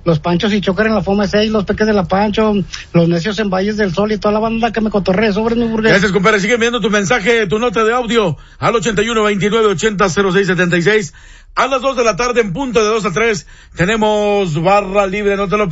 los Panchos y Chocar en la Foma 6, los Peques de la Pancho, los Necios en Valles del Sol y toda la banda que me cotorrea sobre mi burgués. Gracias, compadre. Sigue enviando tu mensaje, tu nota de audio al 8129800676. A las 2 de la tarde, en punto de 2 a 3, tenemos barra libre, no te lo pierdas.